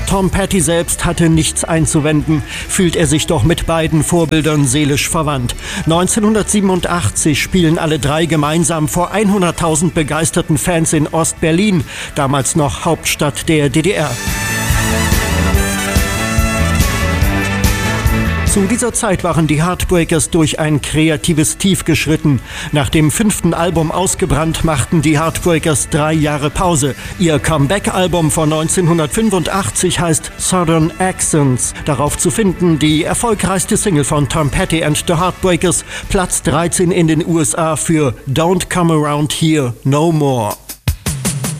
Tom Petty selbst hatte nichts einzuwenden, fühlt er sich doch mit beiden Vorbildern seelisch verwandt. 1987 spielen alle drei gemeinsam vor 100.000 begeisterten Fans in Ost-Berlin, damals noch Hauptstadt der DDR. Zu dieser Zeit waren die Heartbreakers durch ein kreatives Tief geschritten. Nach dem 5. Album Ausgebrannt machten die Heartbreakers 3 Jahre Pause. Ihr Comeback-Album von 1985 heißt Southern Accents. Darauf zu finden die erfolgreichste Single von Tom Petty and the Heartbreakers, Platz 13 in den USA für Don't Come Around Here No More.